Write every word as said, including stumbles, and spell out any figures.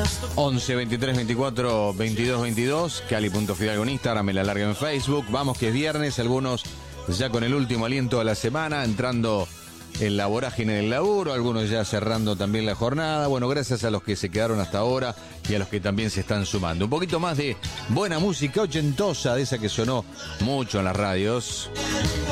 once, veintitrés, veinticuatro, veintidós, veintidós. Cali.fidalgo en Instagram, me la larga en Facebook. Vamos que es viernes, algunos ya con el último aliento de la semana, entrando en la vorágine del laburo, algunos ya cerrando también la jornada. Bueno, gracias a los que se quedaron hasta ahora y a los que también se están sumando. Un poquito más de buena música ochentosa, de esa que sonó mucho en las radios.